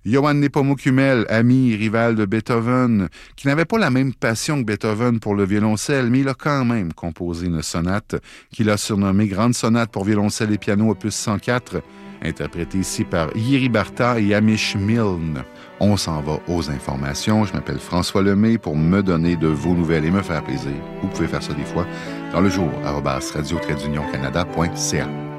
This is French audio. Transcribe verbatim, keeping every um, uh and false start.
Johann Nepomuk-Hummel, ami et rival de Beethoven, qui n'avait pas la même passion que Beethoven pour le violoncelle, mais il a quand même composé une sonate qu'il a surnommée Grande sonate pour violoncelle et piano opus cent quatre, interprétée ici par Jiří Bárta et Amish Milne. On s'en va aux informations. Je m'appelle François Lemay pour me donner de vos nouvelles et me faire plaisir. Vous pouvez faire ça des fois dans le jour, arobase radio tiret d'union canada point c a.